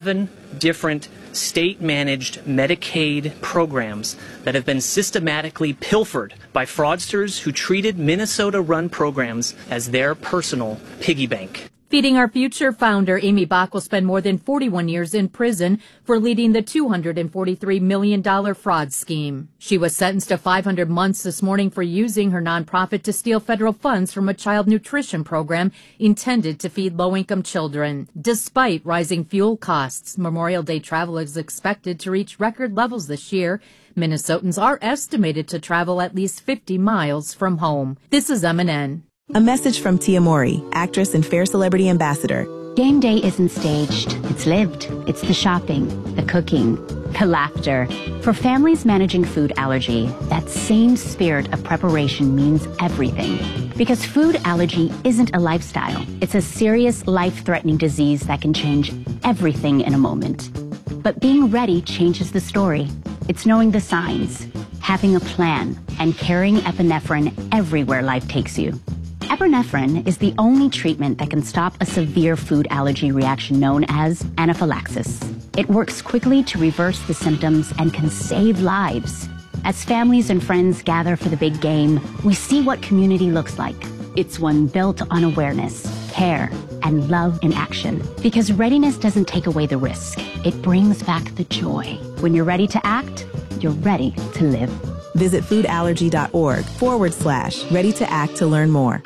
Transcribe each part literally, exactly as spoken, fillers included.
seven different state-managed Medicaid programs that have been systematically pilfered by fraudsters who treated Minnesota-run programs as their personal piggy bank. Feeding Our Future founder Amy Bach will spend more than forty-one years in prison for leading the two hundred forty-three million dollars fraud scheme. She was sentenced to five hundred months this morning for using her nonprofit to steal federal funds from a child nutrition program intended to feed low-income children. Despite rising fuel costs, Memorial Day travel is expected to reach record levels this year. Minnesotans are estimated to travel at least fifty miles from home. This is M N N. A message from Tia Mori, actress and Fair Celebrity Ambassador. Game day isn't staged. It's lived. It's the shopping, the cooking, the laughter. For families managing food allergy, that same spirit of preparation means everything. Because food allergy isn't a lifestyle. It's a serious, life-threatening disease that can change everything in a moment. But being ready changes the story. It's knowing the signs, having a plan, and carrying epinephrine everywhere life takes you. Epinephrine is the only treatment that can stop a severe food allergy reaction known as anaphylaxis. It works quickly to reverse the symptoms and can save lives. As families and friends gather for the big game, we see what community looks like. It's one built on awareness, care, and love in action. Because readiness doesn't take away the risk. It brings back the joy. When you're ready to act, you're ready to live. Visit foodallergy.org forward slash ready to act to learn more.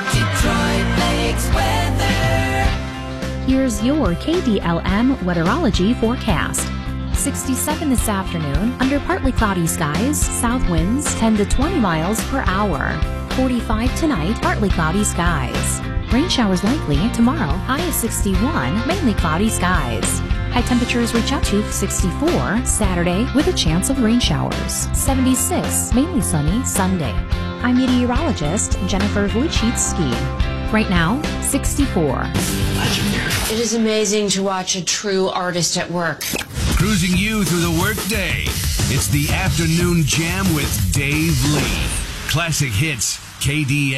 Detroit Lakes weather. Here's your K D L M weatherology forecast. sixty-seven this afternoon, under partly cloudy skies, south winds ten to twenty miles per hour. forty-five tonight, partly cloudy skies. Rain showers likely tomorrow, high of sixty-one, mainly cloudy skies. High temperatures reach up to sixty-four Saturday with a chance of rain showers. seventy-six, mainly sunny Sunday. I'm meteorologist Jennifer Wojcicki. Right now, sixty-four. It is amazing to watch a true artist at work. Cruising you through the workday. It's the Afternoon Jam with Dave Lee. Classic hits, K D